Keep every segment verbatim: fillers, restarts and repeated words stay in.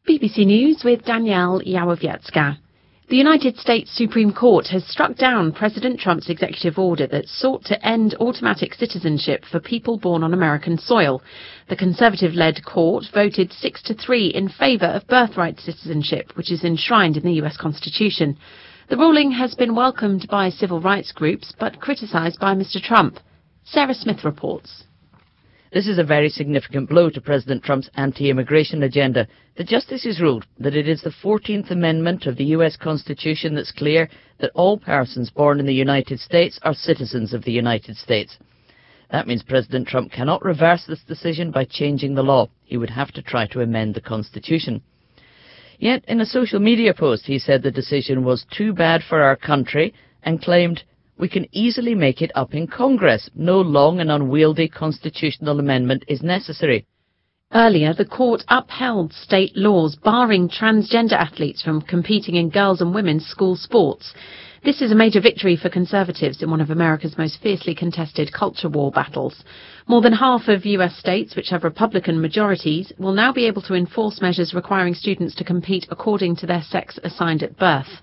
B B C News with Danielle Yawowiecka. The United States Supreme Court has struck down President Trump's executive order that sought to end automatic citizenship for people born on American soil. The Conservative-led court voted six to three in favour of birthright citizenship, which is enshrined in the U S Constitution. The ruling has been welcomed by civil rights groups, but criticised by Mister Trump. Sarah Smith reports. This is a very significant blow to President Trump's anti-immigration agenda. The justices ruled that it is the fourteenth Amendment of the U S Constitution that's clear that all persons born in the United States are citizens of the United States. That means President Trump cannot reverse this decision by changing the law. He would have to try to amend the Constitution. Yet, in a social media post, he said the decision was too bad for our country and claimed, "We can easily make it up in Congress. No long and unwieldy constitutional amendment is necessary." Earlier, the court upheld state laws barring transgender athletes from competing in girls' and women's school sports. This is a major victory for Conservatives in one of America's most fiercely contested culture war battles. More than half of U S states which have Republican majorities will now be able to enforce measures requiring students to compete according to their sex assigned at birth.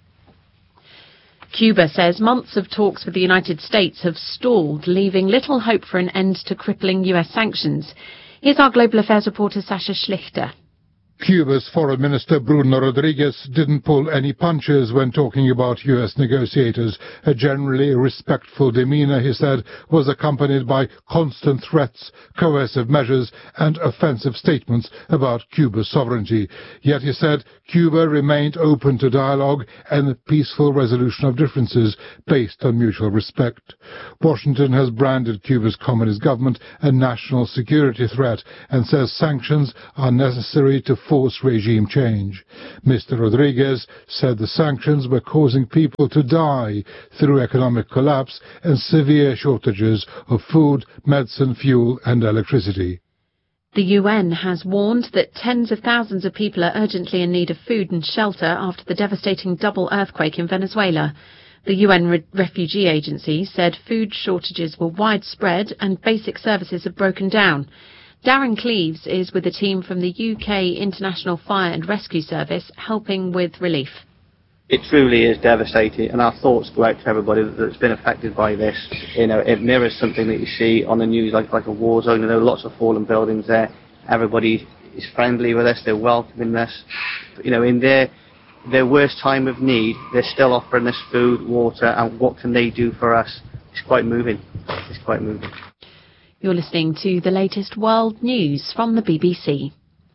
Cuba says months of talks with the United States have stalled, leaving little hope for an end to crippling U S sanctions. Here's our Global Affairs reporter Sasha Schlichter. Cuba's Foreign Minister Bruno Rodriguez didn't pull any punches when talking about U S negotiators. A generally respectful demeanor, he said, was accompanied by constant threats, coercive measures and offensive statements about Cuba's sovereignty. Yet, he said, Cuba remained open to dialogue and peaceful resolution of differences based on mutual respect. Washington has branded Cuba's communist government a national security threat and says sanctions are necessary to force regime change. Mister Rodriguez said the sanctions were causing people to die through economic collapse and severe shortages of food, medicine, fuel and electricity. The U N has warned that tens of thousands of people are urgently in need of food and shelter after the devastating double earthquake in Venezuela. The U N Re- Refugee Agency said food shortages were widespread and basic services have broken down. Darren Cleaves is with a team from the U K International Fire and Rescue Service helping with relief. It truly is devastating, and our thoughts go out to everybody that's been affected by this. You know, it mirrors something that you see on the news, like like a war zone. You know, lots of fallen buildings there. Everybody is friendly with us. They're welcoming us. But, you know, in their their worst time of need, they're still offering us food, water, and what can they do for us? It's quite moving. It's quite moving. You're listening to the latest world news from the B B C.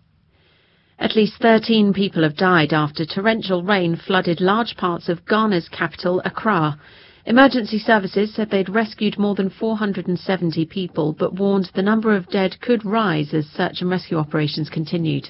At least thirteen people have died after torrential rain flooded large parts of Ghana's capital, Accra. Emergency services said they'd rescued more than four hundred seventy people, but warned the number of dead could rise as search and rescue operations continued.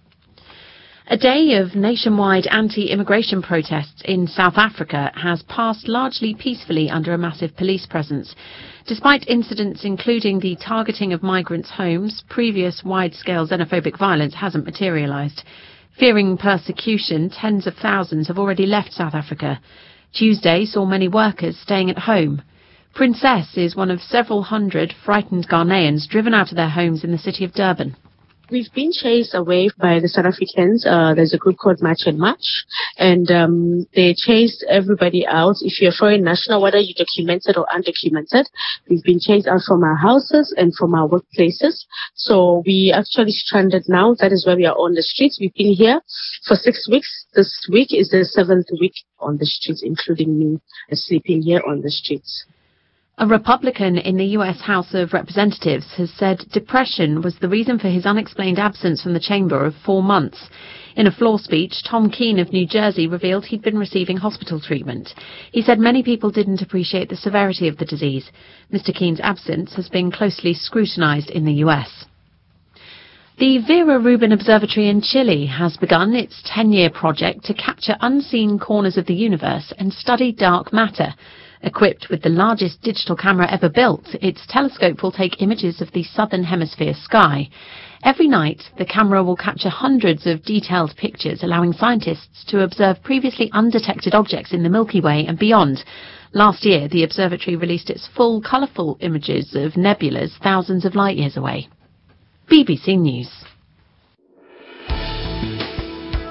A day of nationwide anti-immigration protests in South Africa has passed largely peacefully under a massive police presence. Despite incidents including the targeting of migrants' homes, previous wide-scale xenophobic violence hasn't materialised. Fearing persecution, tens of thousands have already left South Africa. Tuesday saw many workers staying at home. Princess is one of several hundred frightened Ghanaians driven out of their homes in the city of Durban. We've been chased away by the South Africans. Uh, there's a group called March and March, and um, they chased everybody out. If you're a foreign national, whether you're documented or undocumented, we've been chased out from our houses and from our workplaces. So we actually stranded now. That is why we are on the streets. We've been here for six weeks. This week is the seventh week on the streets, including me sleeping here on the streets. A Republican in the U S House of Representatives has said depression was the reason for his unexplained absence from the chamber of four months. In a floor speech, Tom Keene of New Jersey revealed he'd been receiving hospital treatment. He said many people didn't appreciate the severity of the disease. Mister Keene's absence has been closely scrutinised in the U S. The Vera Rubin Observatory in Chile has begun its ten-year project to capture unseen corners of the universe and study dark matter. Equipped with the largest digital camera ever built, its telescope will take images of the southern hemisphere sky. Every night, the camera will capture hundreds of detailed pictures, allowing scientists to observe previously undetected objects in the Milky Way and beyond. Last year, the observatory released its full, colourful images of nebulas thousands of light years away. B B C News.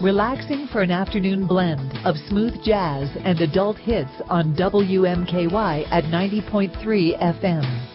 relaxing for an afternoon blend of smooth jazz and adult hits on W M K Y at ninety point three F M.